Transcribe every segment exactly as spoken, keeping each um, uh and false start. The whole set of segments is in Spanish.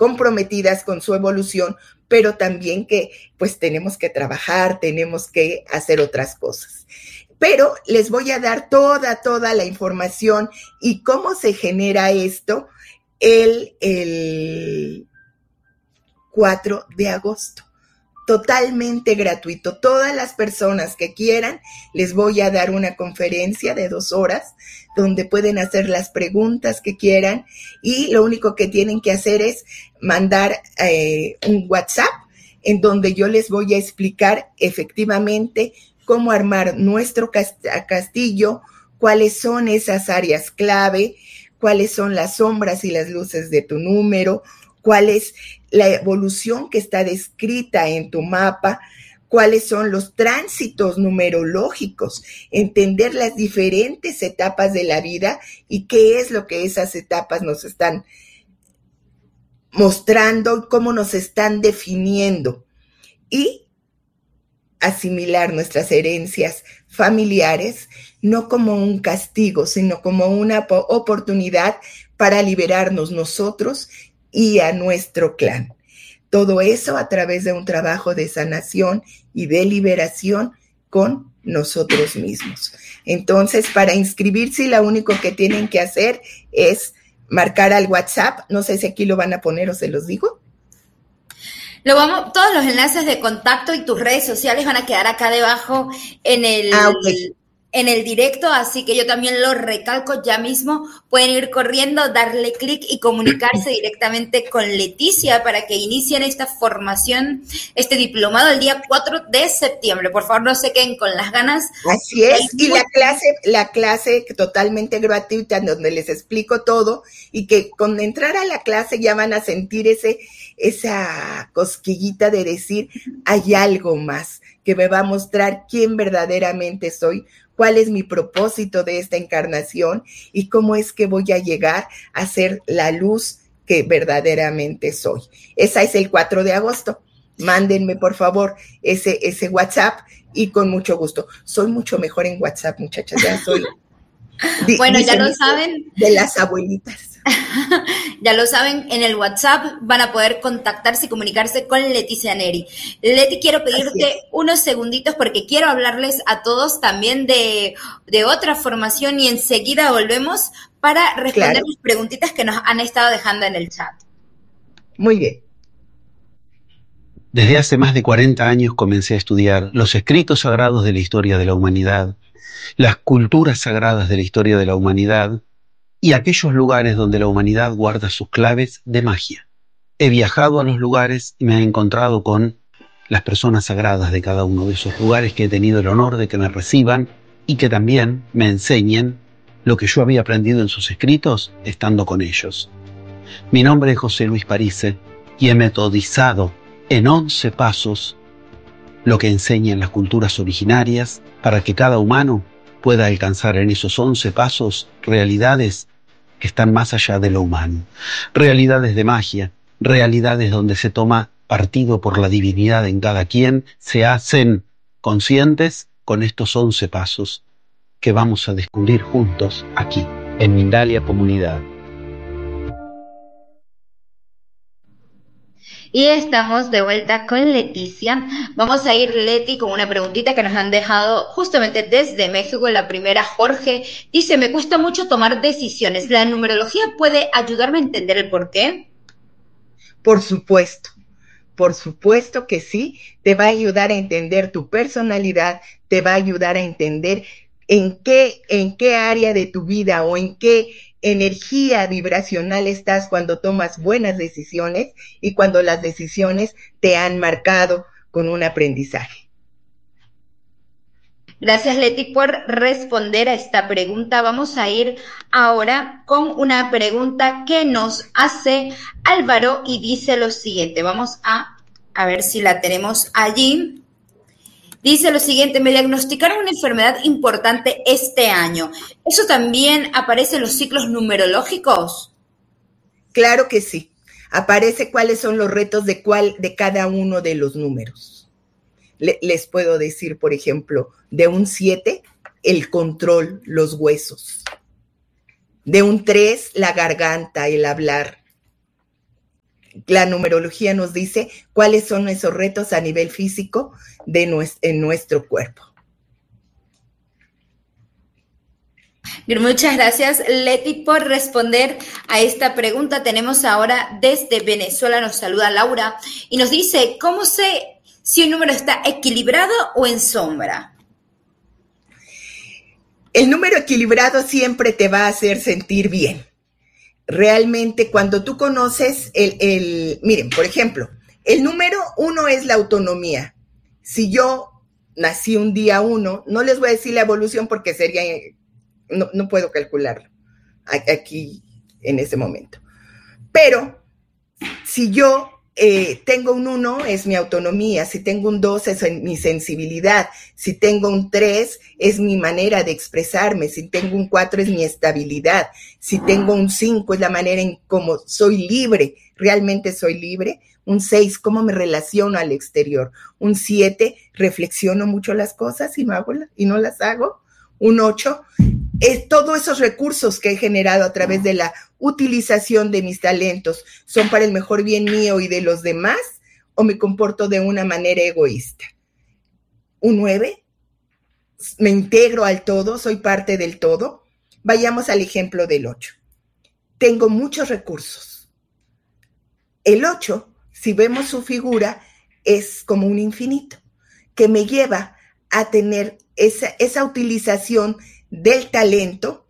comprometidas con su evolución, pero también que pues tenemos que trabajar, tenemos que hacer otras cosas. Pero les voy a dar toda, toda la información y cómo se genera esto el, el cuatro de agosto. Totalmente gratuito. Todas las personas que quieran, les voy a dar una conferencia de dos horas donde pueden hacer las preguntas que quieran y lo único que tienen que hacer es mandar eh, un WhatsApp en donde yo les voy a explicar efectivamente cómo armar nuestro castillo, cuáles son esas áreas clave, cuáles son las sombras y las luces de tu número, cuál es la evolución que está descrita en tu mapa, cuáles son los tránsitos numerológicos, entender las diferentes etapas de la vida y qué es lo que esas etapas nos están mostrando, cómo nos están definiendo y asimilar nuestras herencias familiares, no como un castigo, sino como una oportunidad para liberarnos nosotros y a nuestro clan. Todo eso a través de un trabajo de sanación y de liberación con nosotros mismos. Entonces, para inscribirse, lo único que tienen que hacer es marcar al WhatsApp. No sé si aquí lo van a poner o se los digo. Lo vamos, todos los enlaces de contacto y tus redes sociales van a quedar acá debajo en el, ah, okay. en el directo, así que yo también lo recalco ya mismo. Pueden ir corriendo, darle clic y comunicarse directamente con Leticia para que inicien esta formación, este diplomado el día cuatro de septiembre. Por favor, no se queden con las ganas. Así es, y la clase, la clase totalmente gratuita en donde les explico todo y que con entrar a la clase ya van a sentir ese esa cosquillita de decir, hay algo más que me va a mostrar quién verdaderamente soy, cuál es mi propósito de esta encarnación y cómo es que voy a llegar a ser la luz que verdaderamente soy. Esa es el cuatro de agosto. Mándenme, por favor, ese, ese WhatsApp y con mucho gusto. Soy mucho mejor en WhatsApp, muchachas, ya soy... Bueno, ya lo saben. De las abuelitas. Ya lo saben, en el WhatsApp van a poder contactarse y comunicarse con Leticia Neri. Leti, quiero pedirte unos segunditos porque quiero hablarles a todos también de, de otra formación y enseguida volvemos para responder Claro. las preguntitas que nos han estado dejando en el chat. Muy bien. Desde hace más de cuarenta años comencé a estudiar los escritos sagrados de la historia de la humanidad, las culturas sagradas de la historia de la humanidad y aquellos lugares donde la humanidad guarda sus claves de magia. He viajado a los lugares y me he encontrado con las personas sagradas de cada uno de esos lugares que he tenido el honor de que me reciban y que también me enseñen lo que yo había aprendido en sus escritos estando con ellos. Mi nombre es José Luis Parise y he metodizado en once pasos lo que enseñan las culturas originarias para que cada humano pueda alcanzar en esos once pasos realidades que están más allá de lo humano. Realidades de magia, realidades donde se toma partido por la divinidad en cada quien, se hacen conscientes con estos once pasos que vamos a descubrir juntos aquí, en Mindalia Comunidad. Y estamos de vuelta con Leticia. Vamos a ir, Leti, con una preguntita que nos han dejado justamente desde México. La primera, Jorge, dice, me cuesta mucho tomar decisiones. ¿La numerología puede ayudarme a entender el por qué? Por supuesto, por supuesto que sí. Te va a ayudar a entender tu personalidad, te va a ayudar a entender en qué, en qué área de tu vida o en qué energía vibracional estás cuando tomas buenas decisiones y cuando las decisiones te han marcado con un aprendizaje. Gracias, Leti, por responder a esta pregunta. Vamos a ir ahora con una pregunta que nos hace Álvaro y dice lo siguiente. Vamos a, a ver si la tenemos allí. Dice lo siguiente, me diagnosticaron una enfermedad importante este año. ¿Eso también aparece en los ciclos numerológicos? Claro que sí. Aparece cuáles son los retos de, cuál, de cada uno de los números. Le, les puedo decir, por ejemplo, de un siete, el control, los huesos. De un tres, la garganta, el hablar. la numerología nos dice cuáles son esos retos a nivel físico de nuestro, en nuestro cuerpo. Muchas gracias, Leti, por responder a esta pregunta. Tenemos ahora desde Venezuela, nos saluda Laura y nos dice, ¿cómo sé si un número está equilibrado o en sombra? El número equilibrado siempre te va a hacer sentir bien. Realmente, cuando tú conoces el, el, miren, por ejemplo, el número uno es la autonomía. Si yo nací un día uno, no les voy a decir la evolución porque sería, no, no puedo calcularlo aquí en ese momento. Pero si yo eh, tengo un uno, es mi autonomía. Si tengo un dos, es mi sensibilidad. Si tengo un tres, es mi manera de expresarme. Si tengo un cuatro, es mi estabilidad. Si tengo un cinco, es la manera en cómo soy libre. Realmente soy libre. Un seis, cómo me relaciono al exterior. Un siete, reflexiono mucho las cosas y no, hago, y no las hago. Un ocho, es todos esos recursos que he generado a través de la utilización de mis talentos son para el mejor bien mío y de los demás, o me comporto de una manera egoísta. Un nueve, me integro al todo, soy parte del todo. Vayamos al ejemplo del ocho. Tengo muchos recursos. El ocho, si vemos su figura, es como un infinito que me lleva a tener esa, esa utilización del talento,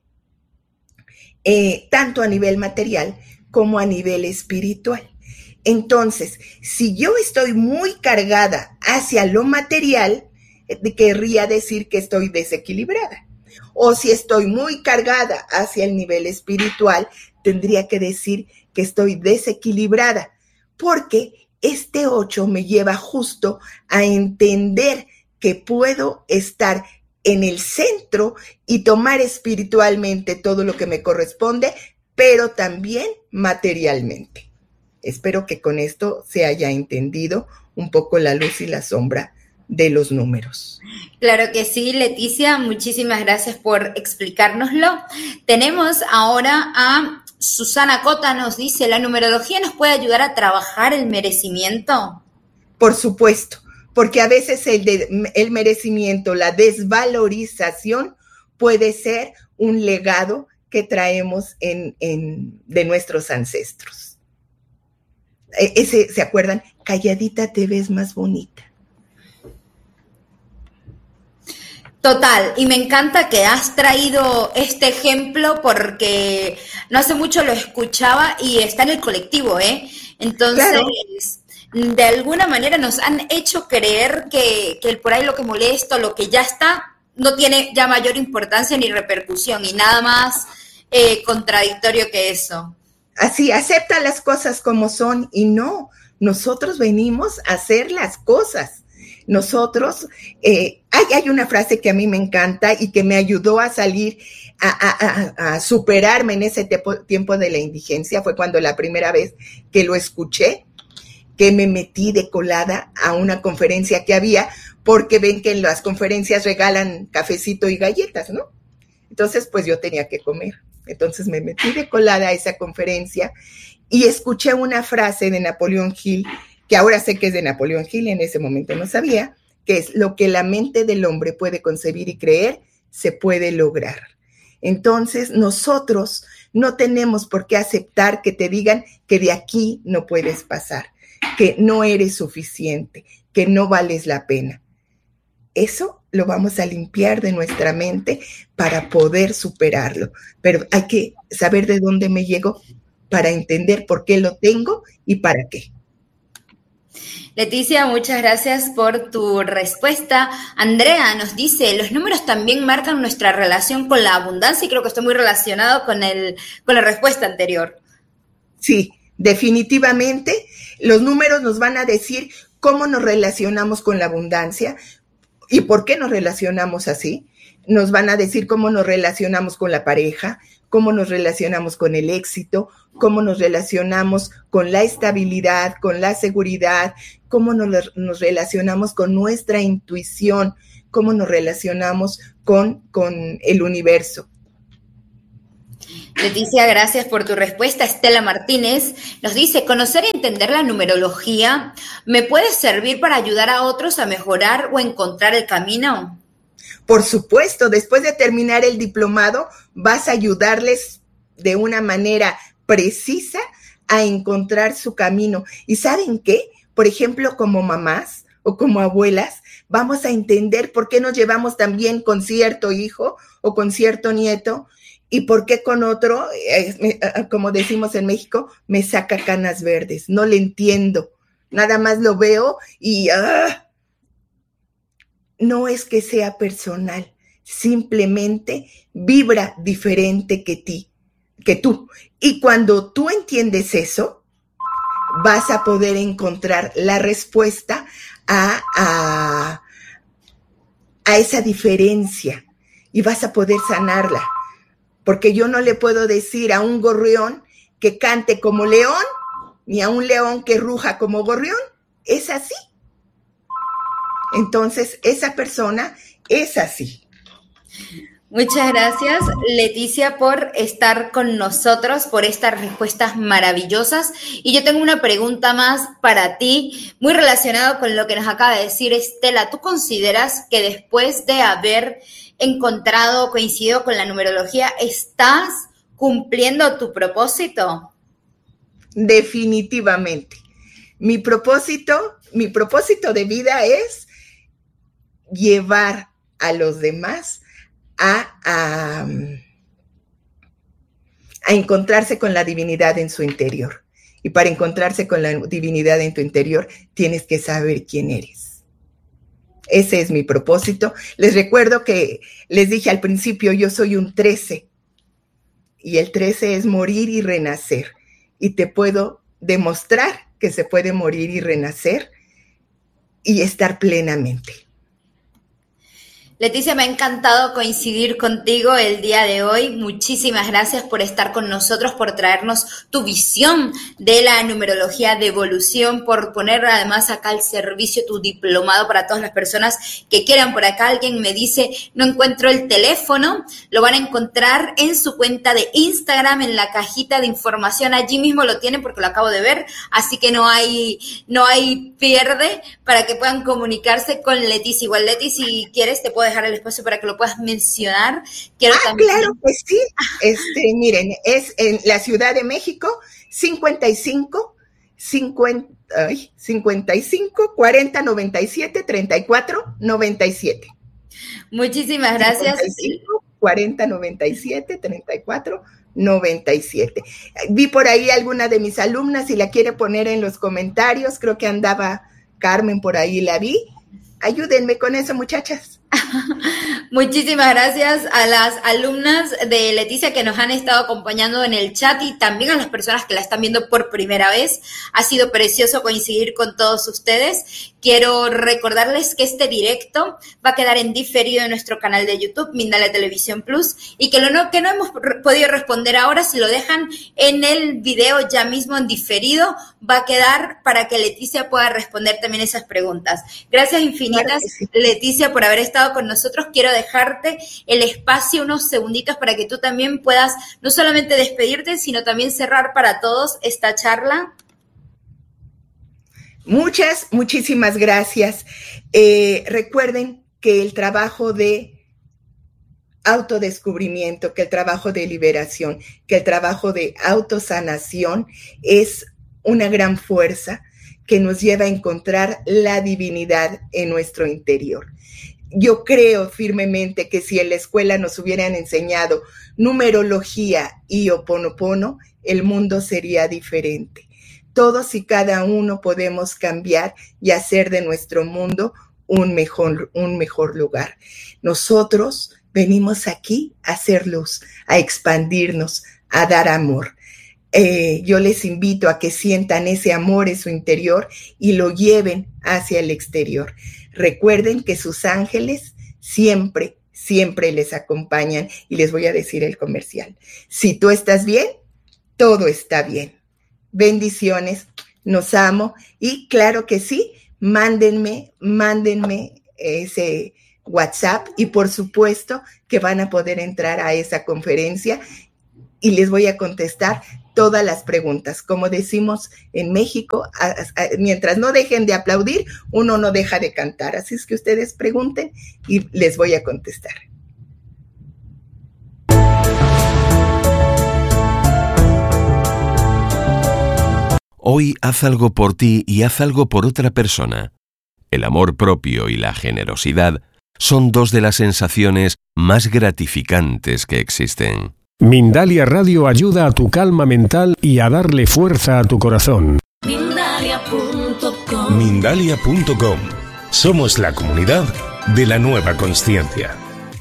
eh, tanto a nivel material como a nivel espiritual. Entonces, si yo estoy muy cargada hacia lo material, eh, querría decir que estoy desequilibrada. O si estoy muy cargada hacia el nivel espiritual, tendría que decir que estoy desequilibrada, porque este ocho me lleva justo a entender que puedo estar en el centro y tomar espiritualmente todo lo que me corresponde, pero también materialmente. Espero que con esto se haya entendido un poco la luz y la sombra de los números. Claro que sí, Leticia, muchísimas gracias por explicárnoslo. Tenemos ahora a Susana Cota, nos dice, ¿la numerología nos puede ayudar a trabajar el merecimiento? Por supuesto. Porque a veces el, de, el merecimiento, la desvalorización puede ser un legado que traemos en, en, de nuestros ancestros. Ese, ¿se acuerdan? Calladita te ves más bonita. Total, y me encanta que has traído este ejemplo porque no hace mucho lo escuchaba y está en el colectivo, ¿eh? Entonces... Claro. De alguna manera nos han hecho creer que, que el por ahí lo que molesta, lo que ya está, no tiene ya mayor importancia ni repercusión y nada más eh, contradictorio que eso. Así, acepta las cosas como son y no, nosotros venimos a hacer las cosas. Nosotros, eh, hay, hay una frase que a mí me encanta y que me ayudó a salir, a, a, a, a superarme en ese tiempo, tiempo de la indigencia, fue cuando la primera vez que lo escuché, que me metí de colada a una conferencia que había, porque ven que en las conferencias regalan cafecito y galletas, ¿no? Entonces, pues yo tenía que comer. Entonces me metí de colada a esa conferencia y escuché una frase de Napoleón Hill, que ahora sé que es de Napoleón Hill, en ese momento no sabía, que es: lo que la mente del hombre puede concebir y creer, se puede lograr. Entonces, nosotros no tenemos por qué aceptar que te digan que de aquí no puedes pasar, que no eres suficiente, que no vales la pena. Eso lo vamos a limpiar de nuestra mente para poder superarlo. Pero hay que saber de dónde me llegó para entender por qué lo tengo y para qué. Leticia, muchas gracias por tu respuesta. Andrea nos dice, los números también marcan nuestra relación con la abundancia y creo que está muy relacionado con, el, con la respuesta anterior. Sí, definitivamente. Los números nos van a decir cómo nos relacionamos con la abundancia y por qué nos relacionamos así. Nos van a decir cómo nos relacionamos con la pareja, cómo nos relacionamos con el éxito, cómo nos relacionamos con la estabilidad, con la seguridad, cómo nos, nos relacionamos con nuestra intuición, cómo nos relacionamos con, con el universo. Leticia, gracias por tu respuesta. Estela Martínez nos dice, conocer y entender la numerología me puede servir para ayudar a otros a mejorar o encontrar el camino. Por supuesto, después de terminar el diplomado, vas a ayudarles de una manera precisa a encontrar su camino. ¿Y saben qué? Por ejemplo, como mamás o como abuelas, vamos a entender por qué nos llevamos tan bien con cierto hijo o con cierto nieto y por qué con otro, eh, como decimos en México, me saca canas verdes. No le entiendo. Nada más lo veo y... Uh, no es que sea personal, simplemente vibra diferente que ti, que tú. Y cuando tú entiendes eso, vas a poder encontrar la respuesta a, a, a esa diferencia y vas a poder sanarla. Porque yo no le puedo decir a un gorrión que cante como león, ni a un león que ruja como gorrión. Es así. Entonces, esa persona es así. Muchas gracias, Leticia, por estar con nosotros, por estas respuestas maravillosas. Y yo tengo una pregunta más para ti, muy relacionado con lo que nos acaba de decir Estela. ¿Tú consideras que después de haber encontrado, coincidido con la numerología, estás cumpliendo tu propósito? Definitivamente. Mi propósito, mi propósito de vida es llevar a los demás a, a, a encontrarse con la divinidad en su interior. Y para encontrarse con la divinidad en tu interior, tienes que saber quién eres. Ese es mi propósito. Les recuerdo que les dije al principio, yo soy un trece. Y el trece es morir y renacer. Y te puedo demostrar que se puede morir y renacer y estar plenamente. Leticia, me ha encantado coincidir contigo el día de hoy. Muchísimas gracias por estar con nosotros, por traernos tu visión de la numerología de evolución, por poner además acá al servicio tu diplomado para todas las personas que quieran. Por acá alguien me dice, no encuentro el teléfono, lo van a encontrar en su cuenta de Instagram, en la cajita de información, allí mismo lo tienen porque lo acabo de ver, así que no hay, no hay pierde para que puedan comunicarse con Leticia. Igual, Leti, si quieres te puedo dejar el espacio para que lo puedas mencionar. Quiero ah, también... claro que sí. Este, miren, es en la Ciudad de México, cincuenta y cinco, cincuenta, ay, cincuenta y cinco, cuarenta, noventa y siete, treinta y cuatro, noventa y siete. Muchísimas gracias. cincuenta y cinco, cuarenta, noventa y siete, treinta y cuatro, noventa y siete. Vi por ahí alguna de mis alumnas, si la quiere poner en los comentarios, creo que andaba Carmen por ahí, la vi. Ayúdenme con eso, muchachas. Muchísimas gracias a las alumnas de Leticia que nos han estado acompañando en el chat y también a las personas que la están viendo por primera vez. Ha sido precioso coincidir con todos ustedes. Quiero recordarles que este directo va a quedar en diferido en nuestro canal de YouTube, Mindalia Televisión Plus, y que lo no, que no hemos podido responder ahora, si lo dejan en el video ya mismo en diferido, va a quedar para que Leticia pueda responder también esas preguntas. Gracias infinitas, claro que sí. Leticia, por haber estado con nosotros. Quiero dejarte el espacio unos segunditos para que tú también puedas no solamente despedirte, sino también cerrar para todos esta charla. Muchas, muchísimas gracias. Eh, recuerden que el trabajo de autodescubrimiento, que el trabajo de liberación, que el trabajo de autosanación es una gran fuerza que nos lleva a encontrar la divinidad en nuestro interior. Yo creo firmemente que si en la escuela nos hubieran enseñado numerología y Ho'oponopono, el mundo sería diferente. Todos y cada uno podemos cambiar y hacer de nuestro mundo un mejor, un mejor lugar. Nosotros venimos aquí a hacer luz, a expandirnos, a dar amor. Eh, yo les invito a que sientan ese amor en su interior y lo lleven hacia el exterior. Recuerden que sus ángeles siempre, siempre les acompañan y les voy a decir el comercial. Si tú estás bien, todo está bien. Bendiciones, nos amo y claro que sí, mándenme, mándenme ese WhatsApp y por supuesto que van a poder entrar a esa conferencia y les voy a contestar todas las preguntas. Como decimos en México, a, a, mientras no dejen de aplaudir, uno no deja de cantar. Así es que ustedes pregunten y les voy a contestar. Hoy haz algo por ti y haz algo por otra persona. El amor propio y la generosidad son dos de las sensaciones más gratificantes que existen. Mindalia Radio ayuda a tu calma mental y a darle fuerza a tu corazón. Mindalia punto com. Mindalia punto com. Somos la comunidad de la nueva consciencia.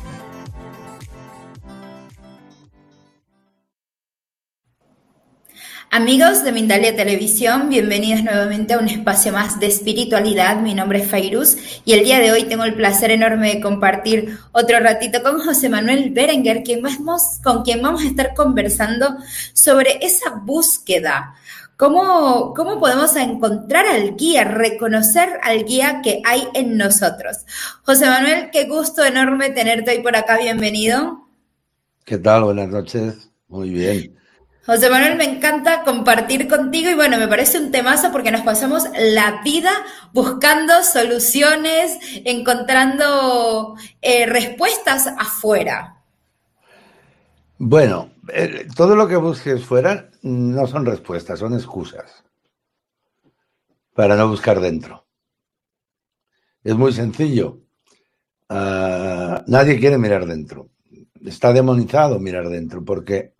Amigos de Mindalia Televisión, bienvenidos nuevamente a un espacio más de espiritualidad. Mi nombre es Fairuz y el día de hoy tengo el placer enorme de compartir otro ratito con José Manuel Berenguer, quien vamos, con quien vamos a estar conversando sobre esa búsqueda. ¿Cómo, ¿Cómo podemos encontrar al guía, reconocer al guía que hay en nosotros? José Manuel, qué gusto enorme tenerte hoy por acá, bienvenido. ¿Qué tal? Buenas noches, muy bien. José Manuel, me encanta compartir contigo y bueno, me parece un temazo porque nos pasamos la vida buscando soluciones, encontrando eh, respuestas afuera. Bueno, eh, todo lo que busques fuera no son respuestas, son excusas para no buscar dentro. Es muy sencillo. Uh, nadie quiere mirar dentro. Está demonizado mirar dentro porque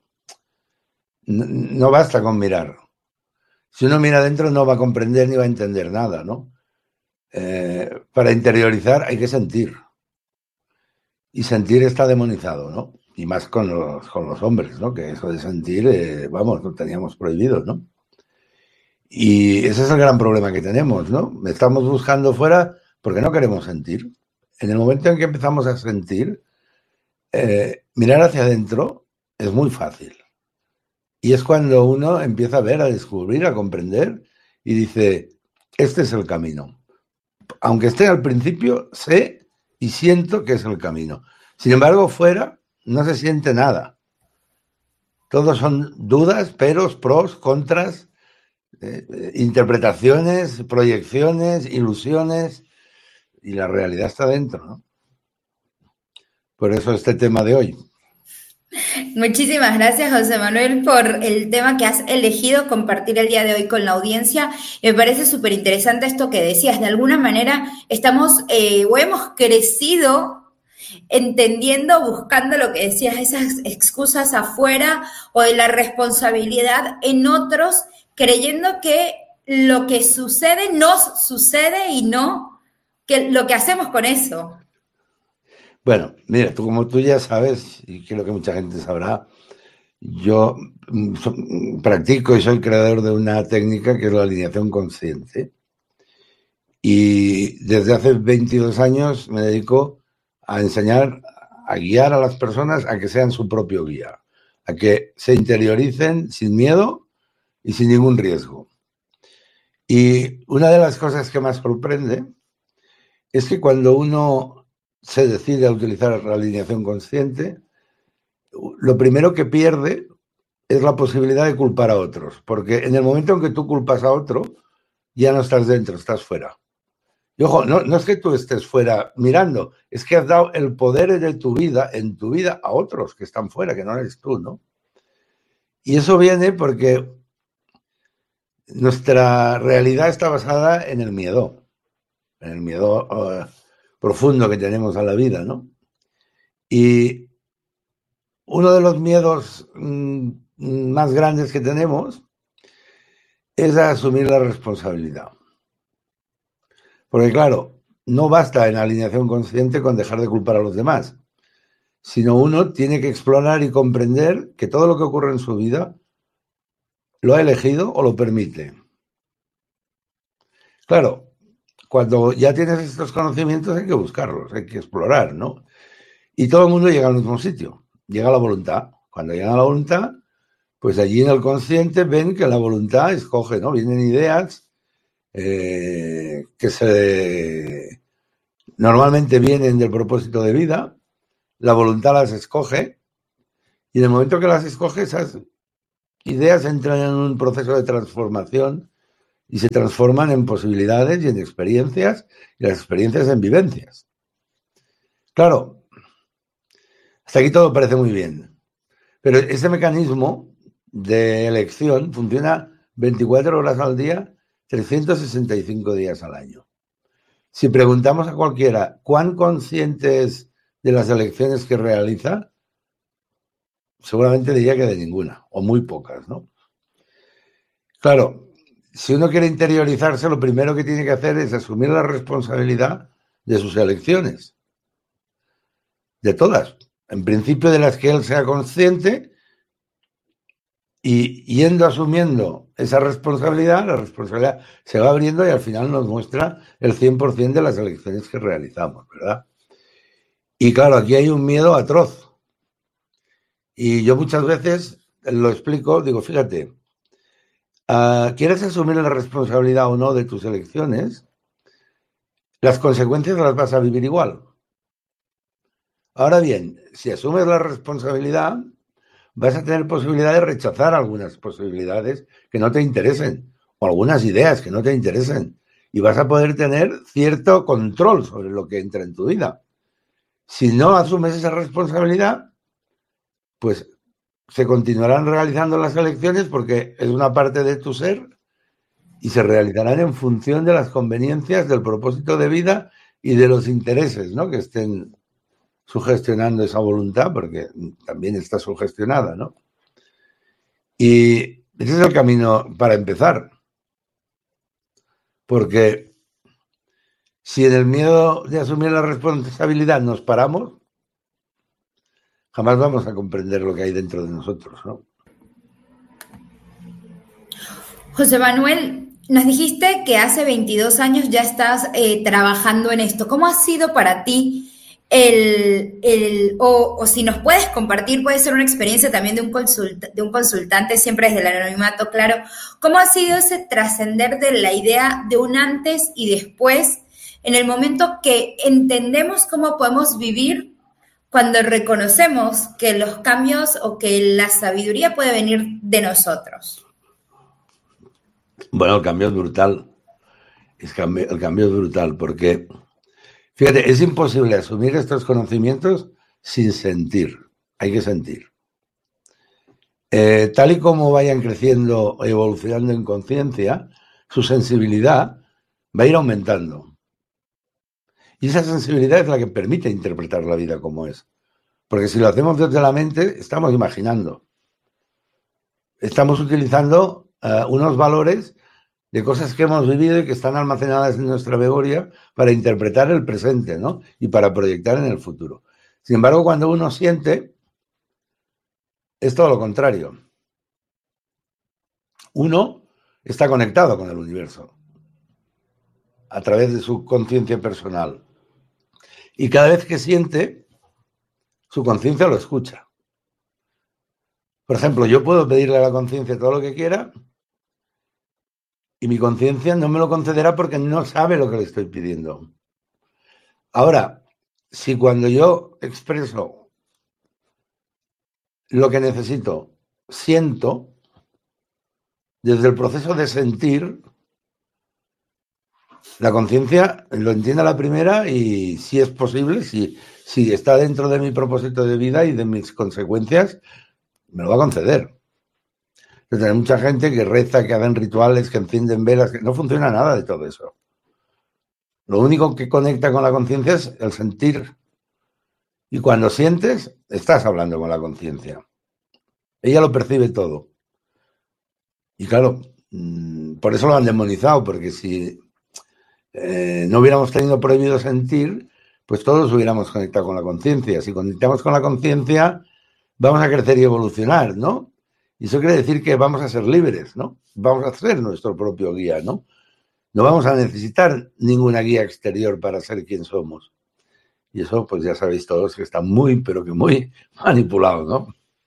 no basta con mirar. Si uno mira adentro no va a comprender ni va a entender nada, ¿no? Eh, para interiorizar hay que sentir. Y sentir está demonizado, ¿no? Y más con los, con los hombres, ¿no? Que eso de sentir, eh, vamos, lo teníamos prohibido, ¿no? Y ese es el gran problema que tenemos, ¿no? Estamos buscando fuera porque no queremos sentir. En el momento en que empezamos a sentir, eh, mirar hacia adentro es muy fácil. Y es cuando uno empieza a ver, a descubrir, a comprender y dice, este es el camino. Aunque esté al principio, sé y siento que es el camino. Sin embargo, fuera no se siente nada. Todos son dudas, peros, pros, contras, eh, interpretaciones, proyecciones, ilusiones, y la realidad está dentro, ¿no? Por eso este tema de hoy. Muchísimas gracias, José Manuel, por el tema que has elegido compartir el día de hoy con la audiencia. Me parece súper interesante esto que decías. De alguna manera estamos eh, o hemos crecido entendiendo, buscando lo que decías, esas excusas afuera o de la responsabilidad en otros, creyendo que lo que sucede nos sucede y no que lo que hacemos con eso. Bueno, mira, tú como tú ya sabes, y creo que mucha gente sabrá, yo so, practico y soy creador de una técnica que es la alineación consciente. Y desde hace veintidós años me dedico a enseñar, a guiar a las personas a que sean su propio guía, a que se interioricen sin miedo y sin ningún riesgo. Y una de las cosas que más sorprende es que cuando uno se decide a utilizar la alineación consciente, lo primero que pierde es la posibilidad de culpar a otros, porque en el momento en que tú culpas a otro, ya no estás dentro, estás fuera. Y ojo, no, no es que tú estés fuera mirando, es que has dado el poder de tu vida, en tu vida, a otros que están fuera, que no eres tú, ¿no? Y eso viene porque nuestra realidad está basada en el miedo, en el miedo uh, profundo que tenemos a la vida, ¿no? Y uno de los miedos mmm, más grandes que tenemos es a asumir la responsabilidad. Porque claro, no basta en alineación consciente con dejar de culpar a los demás, sino uno tiene que explorar y comprender que todo lo que ocurre en su vida lo ha elegido o lo permite. Claro, cuando ya tienes estos conocimientos hay que buscarlos, hay que explorar, ¿no? Y todo el mundo llega al mismo sitio, llega a la voluntad. Cuando llega a la voluntad, pues allí en el consciente ven que la voluntad escoge, ¿no? Vienen ideas eh, que se normalmente vienen del propósito de vida, la voluntad las escoge Y en el momento que las escoges, esas ideas entran en un proceso de transformación y se transforman en posibilidades y en experiencias, y las experiencias en vivencias. Claro, hasta aquí todo parece muy bien, pero ese mecanismo de elección funciona veinticuatro horas al día, trescientos sesenta y cinco días al año. Si preguntamos a cualquiera cuán consciente es de las elecciones que realiza, seguramente diría que de ninguna, o muy pocas, ¿no? Claro, si uno quiere interiorizarse, lo primero que tiene que hacer es asumir la responsabilidad de sus elecciones. De todas. En principio de las que él sea consciente, y yendo asumiendo esa responsabilidad, la responsabilidad se va abriendo y al final nos muestra el cien por ciento de las elecciones que realizamos, ¿verdad? Y claro, aquí hay un miedo atroz. Y yo muchas veces lo explico, digo, fíjate, Uh, ¿quieres asumir la responsabilidad o no de tus elecciones? Las consecuencias las vas a vivir igual. Ahora bien, si asumes la responsabilidad, vas a tener posibilidad de rechazar algunas posibilidades que no te interesen o algunas ideas que no te interesen y vas a poder tener cierto control sobre lo que entra en tu vida. Si no asumes esa responsabilidad, pues se continuarán realizando las elecciones porque es una parte de tu ser y se realizarán en función de las conveniencias, del propósito de vida y de los intereses, ¿no?, que estén sugestionando esa voluntad, porque también está sugestionada, ¿no? Y ese es el camino para empezar. Porque si en el miedo de asumir la responsabilidad nos paramos, jamás vamos a comprender lo que hay dentro de nosotros, ¿no? José Manuel, nos dijiste que hace veintidós años ya estás eh, trabajando en esto. ¿Cómo ha sido para ti el, el o, o si nos puedes compartir, puede ser una experiencia también de un, consult, de un consultante, siempre desde el anonimato, claro, cómo ha sido ese trascender de la idea de un antes y después, en el momento que entendemos cómo podemos vivir cuando reconocemos que los cambios o que la sabiduría puede venir de nosotros? Bueno, el cambio es brutal. Es cambio, el cambio es brutal porque, fíjate, es imposible asumir estos conocimientos sin sentir. Hay que sentir. Eh, tal y como vayan creciendo, evolucionando en conciencia, su sensibilidad va a ir aumentando. Y esa sensibilidad es la que permite interpretar la vida como es. Porque si lo hacemos desde la mente, estamos imaginando. Estamos utilizando uh, unos valores de cosas que hemos vivido y que están almacenadas en nuestra memoria para interpretar el presente, ¿no? Y para proyectar en el futuro. Sin embargo, cuando uno siente, es todo lo contrario. Uno está conectado con el universo a través de su conciencia personal. Y cada vez que siente, su conciencia lo escucha. Por ejemplo, yo puedo pedirle a la conciencia todo lo que quiera y mi conciencia no me lo concederá porque no sabe lo que le estoy pidiendo. Ahora, si cuando yo expreso lo que necesito, siento, desde el proceso de sentir, la conciencia lo entiende a la primera y si es posible, si, si está dentro de mi propósito de vida y de mis consecuencias, me lo va a conceder. Entonces, hay mucha gente que reza, que hacen rituales, que encienden velas, que no funciona nada de todo eso. Lo único que conecta con la conciencia es el sentir. Y cuando sientes, estás hablando con la conciencia. Ella lo percibe todo. Y claro, por eso lo han demonizado, porque si eh, no hubiéramos tenido prohibido sentir, pues todos hubiéramos conectado con la conciencia. Si conectamos con la conciencia, vamos a crecer y evolucionar, ¿no? Y eso quiere decir que vamos a ser libres, ¿no? Vamos a ser nuestro propio guía, ¿no? No vamos a necesitar ninguna guía exterior para ser quien somos. Y eso, pues ya sabéis todos que está muy, pero que muy manipulado, ¿no?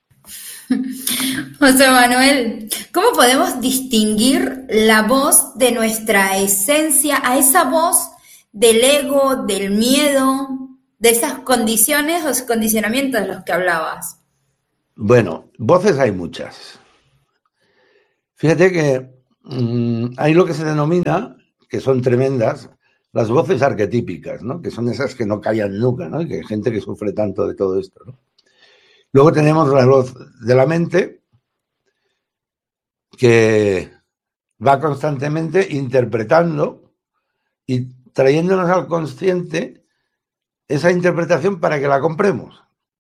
José Manuel, ¿cómo podemos distinguir la voz de nuestra esencia a esa voz del ego, del miedo, de esas condiciones o condicionamientos de los que hablabas? Bueno, voces hay muchas. Fíjate que mmm, hay lo que se denomina, que son tremendas, las voces arquetípicas, ¿no? Que son esas que no callan nunca, ¿no? Y que hay gente que sufre tanto de todo esto, ¿no? Luego tenemos la voz de la mente, que va constantemente interpretando y trayéndonos al consciente esa interpretación para que la compremos.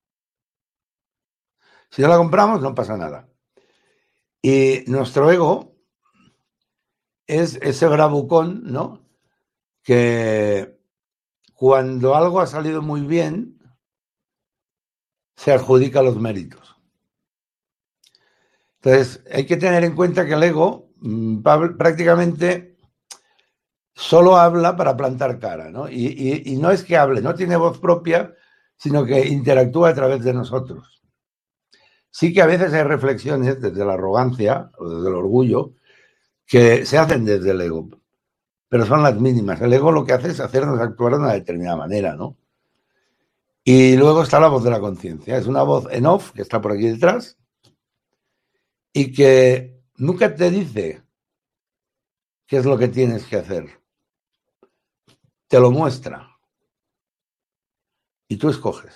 Si no la compramos, no pasa nada. Y nuestro ego es ese bravucón, ¿no? Que cuando algo ha salido muy bien, se adjudica los méritos. Entonces, hay que tener en cuenta que el ego prácticamente solo habla para plantar cara, ¿no? Y, y, y no es que hable, no tiene voz propia, sino que interactúa a través de nosotros. Sí que a veces hay reflexiones desde la arrogancia o desde el orgullo que se hacen desde el ego, pero son las mínimas. El ego lo que hace es hacernos actuar de una determinada manera, ¿no? Y luego está la voz de la conciencia. Es una voz en off que está por aquí detrás y que nunca te dice qué es lo que tienes que hacer. Te lo muestra. Y tú escoges.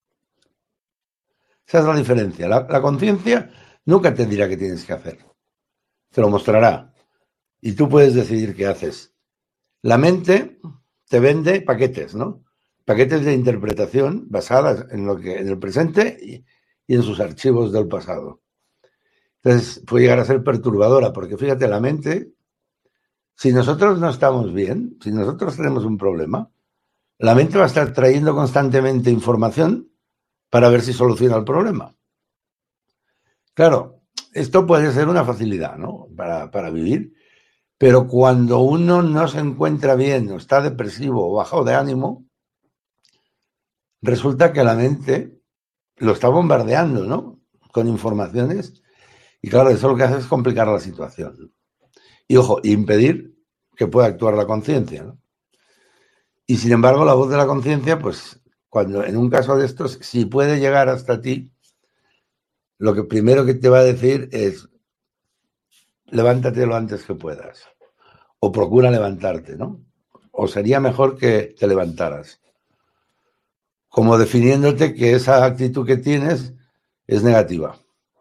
Esa es la diferencia. La, la conciencia nunca te dirá qué tienes que hacer. Te lo mostrará. Y tú puedes decidir qué haces. La mente te vende paquetes, ¿no? Paquetes de interpretación basadas en lo que en el presente y, y en sus archivos del pasado. Entonces puede llegar a ser perturbadora, porque fíjate, la mente, si nosotros no estamos bien, si nosotros tenemos un problema, la mente va a estar trayendo constantemente información para ver si soluciona el problema. Claro, esto puede ser una facilidad, ¿no? Para, para vivir, pero cuando uno no se encuentra bien, o está depresivo o bajado de ánimo, resulta que la mente lo está bombardeando, ¿no? Con informaciones. Y claro, eso lo que hace es complicar la situación. Y ojo, impedir que pueda actuar la conciencia, ¿no? Y sin embargo, la voz de la conciencia, pues, cuando en un caso de estos, si puede llegar hasta ti, lo que primero que te va a decir es: levántate lo antes que puedas. O procura levantarte, ¿no? O sería mejor que te levantaras. Como definiéndote que esa actitud que tienes es negativa.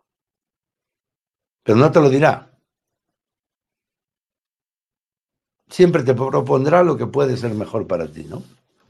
Pero no te lo dirá. Siempre te propondrá lo que puede ser mejor para ti, ¿no?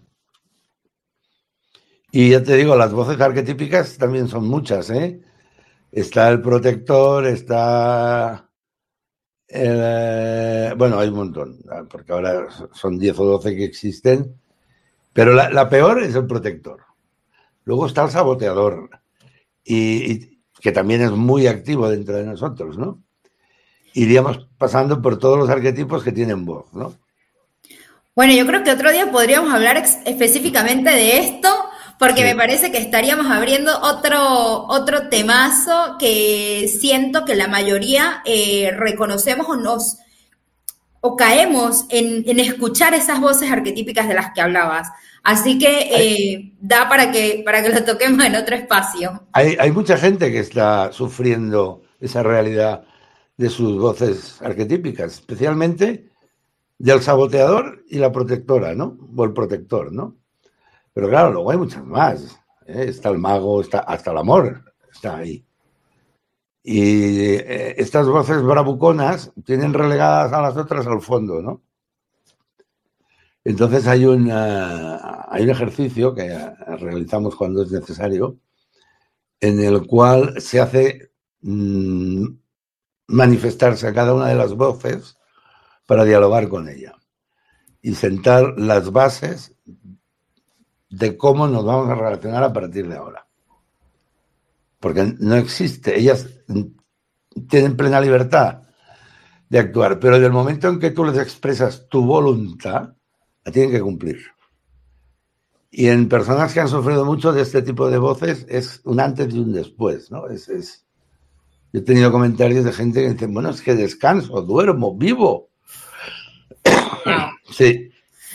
Y ya te digo, las voces arquetípicas también son muchas, ¿eh? Está el protector, está... El, eh, bueno, hay un montón, porque ahora son diez o doce que existen, pero la, la peor es el protector. Luego está el saboteador, y, y que también es muy activo dentro de nosotros, ¿no? Iríamos pasando por todos los arquetipos que tienen voz, ¿no? Bueno, yo creo que otro día podríamos hablar ex- específicamente de esto, porque Sí. me parece que estaríamos abriendo otro, otro temazo que siento que la mayoría eh, reconocemos o nos o caemos en, en escuchar esas voces arquetípicas de las que hablabas. Así que eh, da para que, para que lo toquemos en otro espacio. Hay, hay mucha gente que está sufriendo esa realidad de sus voces arquetípicas, especialmente del saboteador y la protectora, ¿no? O el protector, ¿no? Pero claro, luego hay muchas más, ¿eh? Está el mago, está hasta el amor, está ahí. Y eh, estas voces bravuconas tienen relegadas a las otras al fondo, ¿no? Entonces hay, una, hay un ejercicio que realizamos cuando es necesario, en el cual se hace mmm, manifestarse a cada una de las voces para dialogar con ella y sentar las bases de cómo nos vamos a relacionar a partir de ahora. Porque no existe, ellas tienen plena libertad de actuar, pero en el momento en que tú les expresas tu voluntad, la tienen que cumplir. Y en personas que han sufrido mucho de este tipo de voces es un antes y un después, ¿no? Es, es... Yo he tenido comentarios de gente que dice, bueno, es que descanso, duermo, vivo. Sí.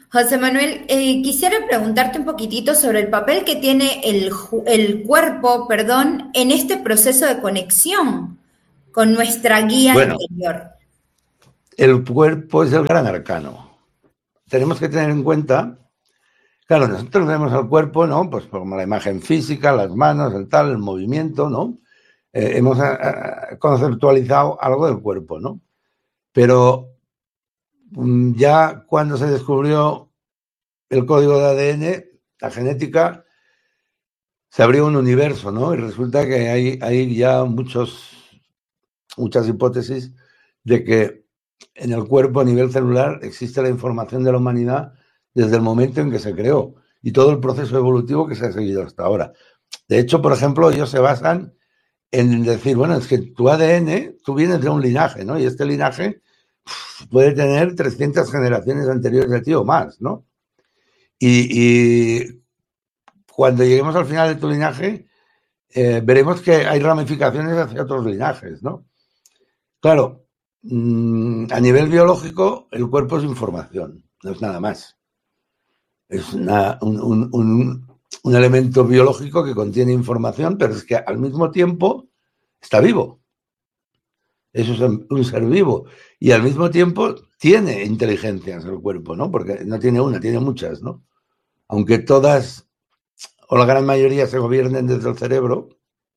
José Manuel, eh, quisiera preguntarte un poquitito sobre el papel que tiene el, el cuerpo, perdón, en este proceso de conexión con nuestra guía Bueno, interior. El cuerpo es el gran arcano. Tenemos que tener en cuenta, claro, nosotros vemos el cuerpo, ¿no? Pues como la imagen física, las manos, el tal, el movimiento, ¿no? Eh, hemos a, a, conceptualizado algo del cuerpo, ¿no? Pero ya cuando se descubrió el código de A D N, la genética, se abrió un universo, ¿no? Y resulta que hay, hay ya muchos, muchas hipótesis de que en el cuerpo a nivel celular existe la información de la humanidad desde el momento en que se creó y todo el proceso evolutivo que se ha seguido hasta ahora. De hecho, por ejemplo, ellos se basan en decir, bueno, es que tu A D N, tú vienes de un linaje, ¿no? Y este linaje puede tener trescientas generaciones anteriores de ti o más, ¿no? Y, y cuando lleguemos al final de tu linaje, eh, veremos que hay ramificaciones hacia otros linajes, ¿no? Claro, mmm, a nivel biológico, el cuerpo es información, no es nada más. Es una, un, un, un, un elemento biológico que contiene información, pero es que al mismo tiempo está vivo. Eso es un ser vivo. Y al mismo tiempo tiene inteligencias el cuerpo, ¿no? Porque no tiene una, tiene muchas, ¿no? Aunque todas, o la gran mayoría, se gobiernen desde el cerebro,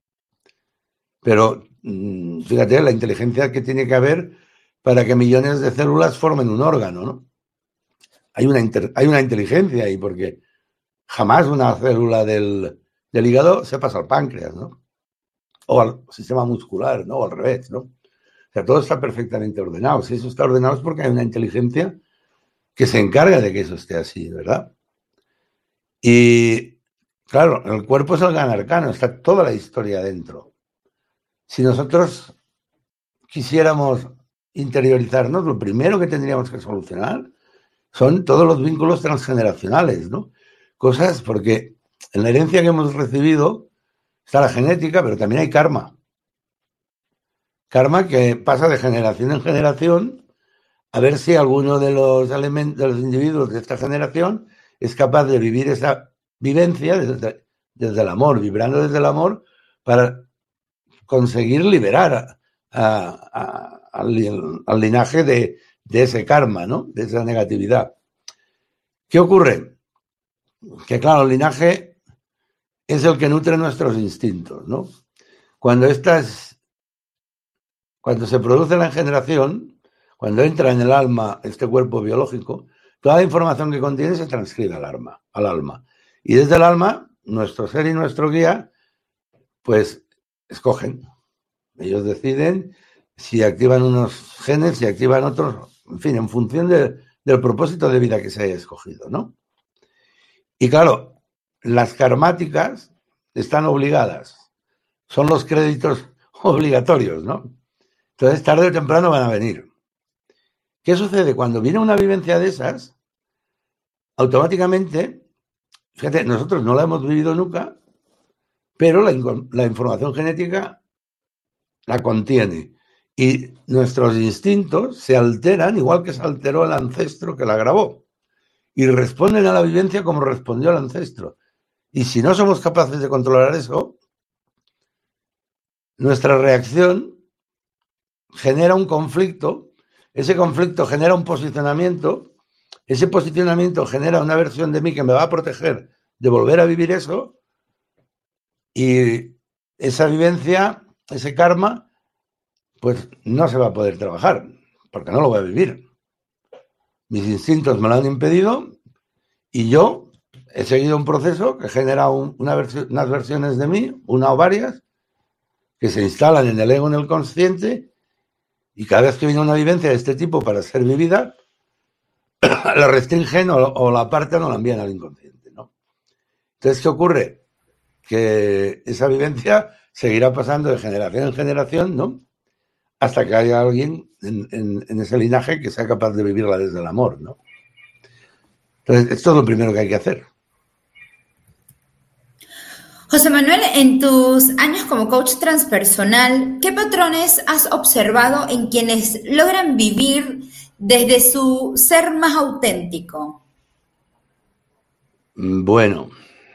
pero fíjate la inteligencia que tiene que haber para que millones de células formen un órgano, ¿no? Hay una, inter, hay una inteligencia ahí, porque jamás una célula del, del hígado se pasa al páncreas, ¿no? O al sistema muscular, ¿no? O al revés, ¿no? O sea, todo está perfectamente ordenado. Si eso está ordenado es porque hay una inteligencia que se encarga de que eso esté así, ¿verdad? Y, claro, el cuerpo es el gran arcano, está toda la historia dentro. Si nosotros quisiéramos interiorizarnos, lo primero que tendríamos que solucionar son todos los vínculos transgeneracionales, ¿no? Cosas, porque en la herencia que hemos recibido está la genética, pero también hay karma. Karma que pasa de generación en generación a ver si alguno de los elementos, de los individuos de esta generación es capaz de vivir esa vivencia desde, desde el amor, vibrando desde el amor para conseguir liberar a, a, a, al, al linaje de, de ese karma, ¿no? De esa negatividad. ¿Qué ocurre? Que claro, el linaje es el que nutre nuestros instintos, ¿no? Cuando estas, cuando se produce la engeneración, cuando entra en el alma este cuerpo biológico, toda la información que contiene se transcribe al alma, al alma. Y desde el alma, nuestro ser y nuestro guía, pues escogen. Ellos deciden si activan unos genes, si activan otros, en fin, en función de, del propósito de vida que se haya escogido, ¿no? Y claro, las karmáticas están obligadas. Son los créditos obligatorios, ¿no? Entonces, tarde o temprano van a venir. ¿Qué sucede? Cuando viene una vivencia de esas, automáticamente, fíjate, nosotros no la hemos vivido nunca, pero la, la información genética la contiene. Y nuestros instintos se alteran igual que se alteró el ancestro que la grabó. Y responden a la vivencia como respondió el ancestro. Y si no somos capaces de controlar eso, nuestra reacción genera un conflicto, ese conflicto genera un posicionamiento, ese posicionamiento genera una versión de mí que me va a proteger de volver a vivir eso, y esa vivencia, ese karma, pues no se va a poder trabajar, porque no lo voy a vivir. Mis instintos me lo han impedido y yo he seguido un proceso que genera un, una versi- unas versiones de mí, una o varias, que se instalan en el ego, en el consciente, y cada vez que viene una vivencia de este tipo para ser vivida, la restringen o, o la apartan o la envían al inconsciente, ¿no? Entonces, ¿qué ocurre? Que esa vivencia seguirá pasando de generación en generación, ¿no? Hasta que haya alguien en, en, en ese linaje que sea capaz de vivirla desde el amor, ¿no? Entonces, esto es lo primero que hay que hacer. José Manuel, en tus años como coach transpersonal, ¿qué patrones has observado en quienes logran vivir desde su ser más auténtico? Bueno.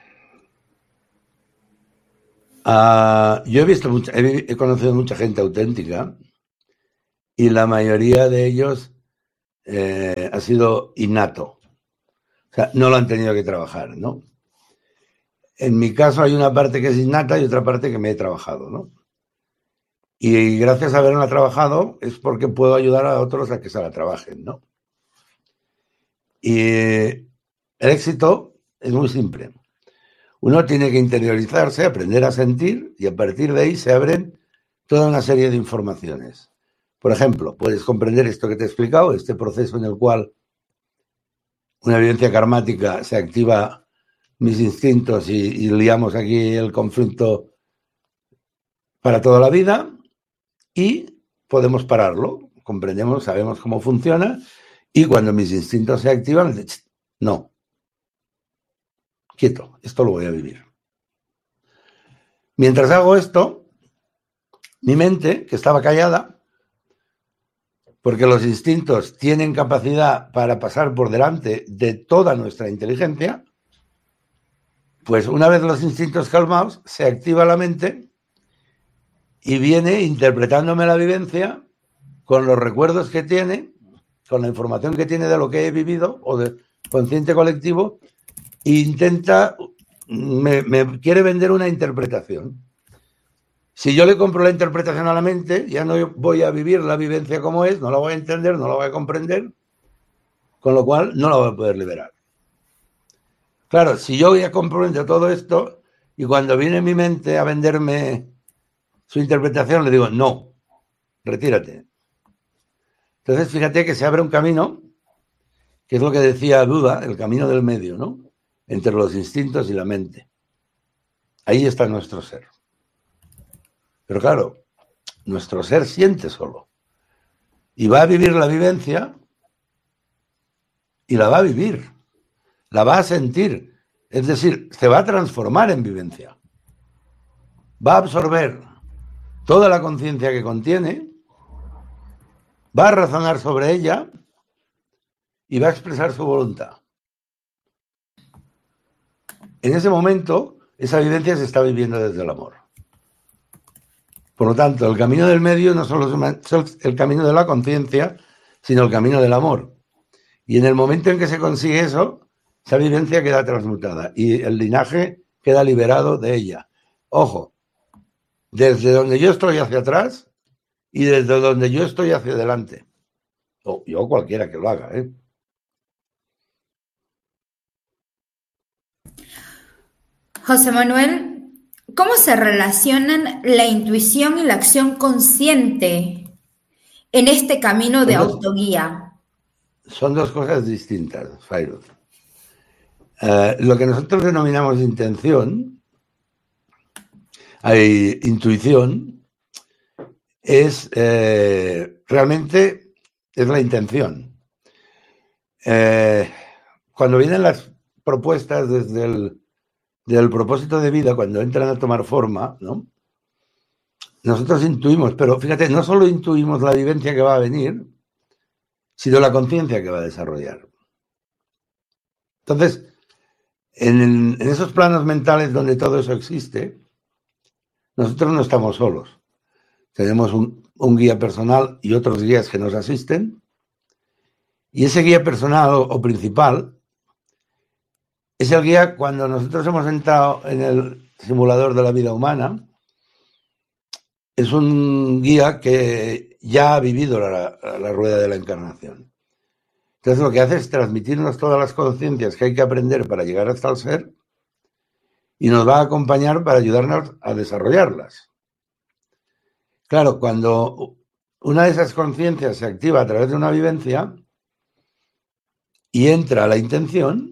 Uh, yo he visto, mucha, he, he conocido mucha gente auténtica y la mayoría de ellos eh, ha sido innato. O sea, no lo han tenido que trabajar, ¿no? En mi caso hay una parte que es innata y otra parte que me he trabajado, ¿no? Y gracias a haberla trabajado es porque puedo ayudar a otros a que se la trabajen, ¿no? Y el éxito es muy simple. Uno tiene que interiorizarse, aprender a sentir y a partir de ahí se abren toda una serie de informaciones. Por ejemplo, puedes comprender esto que te he explicado, este proceso en el cual una vivencia karmática se activa mis instintos y, y liamos aquí el conflicto para toda la vida y podemos pararlo, comprendemos, sabemos cómo funciona y cuando mis instintos se activan, no, quieto, esto lo voy a vivir. Mientras hago esto, mi mente, que estaba callada, porque los instintos tienen capacidad para pasar por delante de toda nuestra inteligencia, pues una vez los instintos calmados, se activa la mente y viene interpretándome la vivencia con los recuerdos que tiene, con la información que tiene de lo que he vivido o de consciente colectivo, e intenta, me, me quiere vender una interpretación. Si yo le compro la interpretación a la mente, ya no voy a vivir la vivencia como es, no la voy a entender, no la voy a comprender, con lo cual no la voy a poder liberar. Claro, si yo ya comprendo todo esto y cuando viene mi mente a venderme su interpretación, le digo, no, retírate. Entonces, fíjate que se abre un camino, que es lo que decía Buda, el camino del medio, ¿no? Entre los instintos y la mente. Ahí está nuestro ser. Pero claro, nuestro ser siente solo. Y va a vivir la vivencia y la va a vivir. La va a sentir. Es decir, se va a transformar en vivencia. Va a absorber toda la conciencia que contiene, va a razonar sobre ella y va a expresar su voluntad. En ese momento, esa vivencia se está viviendo desde el amor. Por lo tanto, el camino del medio no solo es el camino de la conciencia, sino el camino del amor. Y en el momento en que se consigue eso, esa vivencia queda transmutada y el linaje queda liberado de ella. Ojo, desde donde yo estoy hacia atrás y desde donde yo estoy hacia adelante. O yo cualquiera que lo haga, ¿eh? José Manuel, ¿cómo se relacionan la intuición y la acción consciente en este camino de Son dos, autoguía? Son dos cosas distintas, Fairuz. Uh, lo que nosotros denominamos intención, hay intuición, es eh, realmente es la intención. Eh, cuando vienen las propuestas desde el del propósito de vida, cuando entran a tomar forma, ¿no? Nosotros intuimos, pero fíjate, no solo intuimos la vivencia que va a venir, sino la conciencia que va a desarrollar. Entonces, en, el, en esos planos mentales donde todo eso existe, nosotros no estamos solos. Tenemos un, un guía personal y otros guías que nos asisten, y ese guía personal o, o principal es el guía cuando nosotros hemos entrado en el simulador de la vida humana. Es un guía que ya ha vivido la, la rueda de la encarnación. Entonces lo que hace es transmitirnos todas las conciencias que hay que aprender para llegar hasta el ser y nos va a acompañar para ayudarnos a desarrollarlas. Claro, cuando una de esas conciencias se activa a través de una vivencia y entra a la intención,